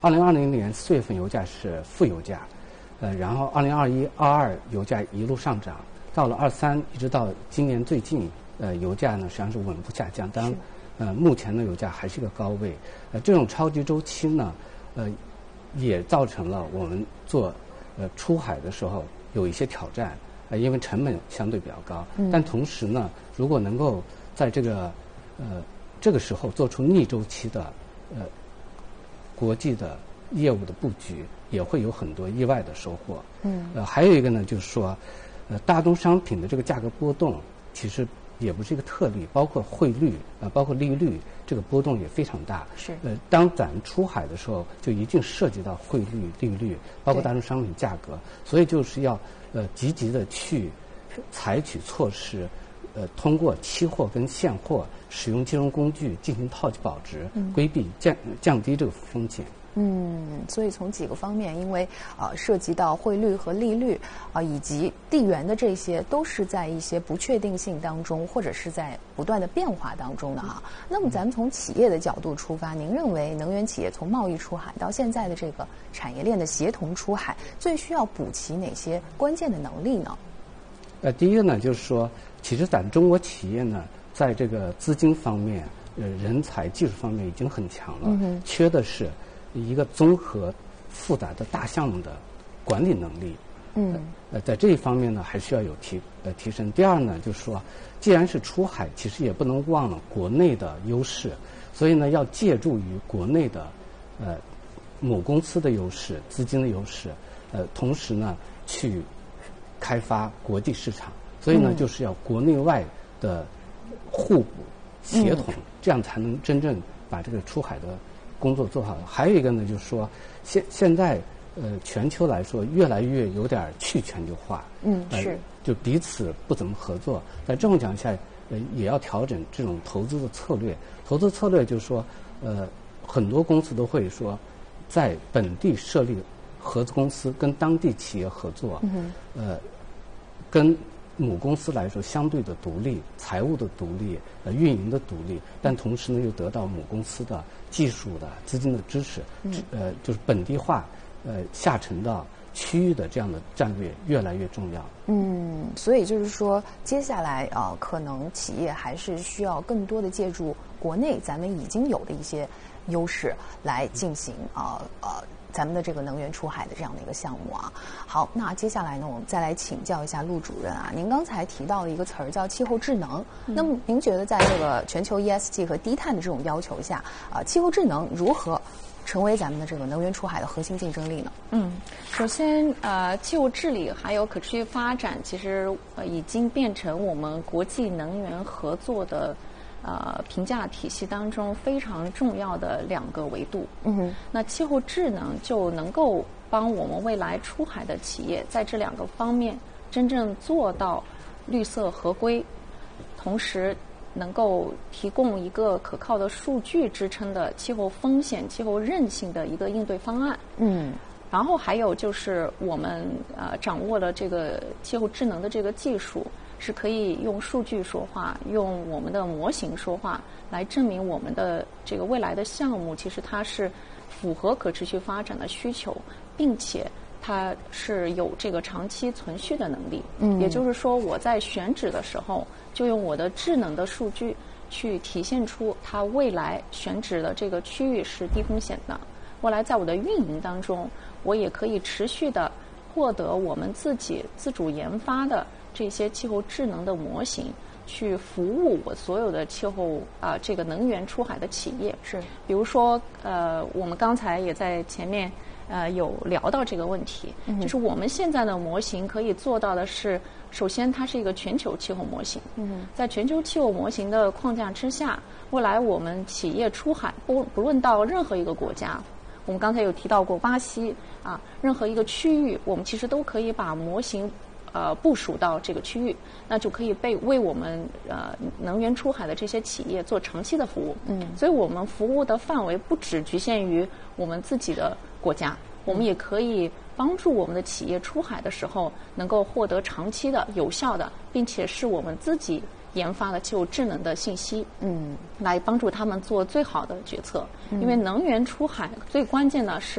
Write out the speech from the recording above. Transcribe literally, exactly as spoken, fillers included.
二零二零年四月份油价是负油价，呃，然后二零二一、二二油价一路上涨，到了二三一直到今年最近，呃，油价呢实际上是稳步下降。当然，呃，目前的油价还是一个高位。呃，这种超级周期呢，呃，也造成了我们做呃出海的时候有一些挑战。呃，因为成本相对比较高，嗯、但同时呢，如果能够在这个呃这个时候做出逆周期的呃国际的业务的布局，也会有很多意外的收获。嗯，呃，还有一个呢，就是说，呃，大宗商品的这个价格波动其实也不是一个特例，包括汇率啊、呃，包括利率，这个波动也非常大。 是。 呃，当咱们出海的时候，就一定涉及到汇率、利率，包括大宗商品价格，所以就是要。呃，积极的去采取措施，呃，通过期货跟现货使用金融工具进行套期保值，嗯、规避降降低这个风险。 嗯，所以从几个方面，因为呃涉及到汇率和利率啊、呃，以及地缘的这些，都是在一些不确定性当中，或者是在不断的变化当中的哈。那么咱们从企业的角度出发，您认为能源企业从贸易出海到现在的这个产业链的协同出海，最需要补齐哪些关键的能力呢？ 呃，第一个呢，就是说，其实咱中国企业呢，在这个资金方面、呃人才、技术方面已经很强了，嗯、缺的是一个综合复杂的大项目的管理能力。嗯，呃，在这一方面呢，还需要有提呃提升。第二呢，就是说，既然是出海，其实也不能忘了国内的优势，所以呢，要借助于国内的呃母公司的优势、资金的优势，呃，同时呢，去开发国际市场。所以呢，嗯、就是要国内外的互补协同，嗯、这样才能真正把这个出海的工作做好。还有一个呢，就是说现现在呃全球来说越来越有点去全球化， 嗯是、 呃，就彼此不怎么合作。在这种讲下，呃也要调整这种投资的策略。投资策略就是说，呃很多公司都会说，在本地设立合资公司，跟当地企业合作，嗯、呃跟母公司来说相对的独立，财务的独立，呃，运营的独立，但同时呢又得到母公司的技术的资金的支持，嗯、呃，就是本地化，呃，下沉到区域的这样的战略越来越重要。 嗯，所以就是说，接下来啊、呃，可能企业还是需要更多的借助国内咱们已经有的一些优势来进行啊呃。呃咱们的这个能源出海的这样的一个项目啊。好，那接下来呢，我们再来请教一下陆主任啊。您刚才提到了一个词儿叫气候智能，嗯、那么您觉得在这个全球 E S G 和低碳的这种要求下，啊、呃，气候智能如何成为咱们的这个能源出海的核心竞争力呢？ 嗯，首先呃，气候治理还有可持续发展，其实呃已经变成我们国际能源合作的。呃，评价体系当中非常重要的两个维度。嗯哼，那气候智能就能够帮我们未来出海的企业在这两个方面真正做到绿色合规，同时能够提供一个可靠的数据支撑的气候风险、气候韧性的一个应对方案。嗯。然后还有就是我们呃掌握了这个气候智能的这个技术，是可以用数据说话，用我们的模型说话，来证明我们的这个未来的项目其实它是符合可持续发展的需求，并且它是有这个长期存续的能力。嗯，也就是说我在选址的时候，就用我的智能的数据去体现出它未来选址的这个区域是低风险的。未来在我的运营当中，我也可以持续的获得我们自己自主研发的这些气候智能的模型，去服务我所有的气候啊、呃、这个能源出海的企业。 是， 比如说呃，我们刚才也在前面呃有聊到这个问题，嗯、就是我们现在的模型可以做到的是，首先它是一个全球气候模型。嗯，在全球气候模型的框架之下，未来我们企业出海不不论到任何一个国家。我们刚才有提到过巴西啊，任何一个区域，我们其实都可以把模型呃部署到这个区域，那就可以被为我们呃能源出海的这些企业做长期的服务。嗯，所以我们服务的范围不只局限于我们自己的国家，我们也可以帮助我们的企业出海的时候能够获得长期的、有效的，并且是我们自己研发的气候智能的信息，嗯，来帮助他们做最好的决策。嗯、因为能源出海最关键的是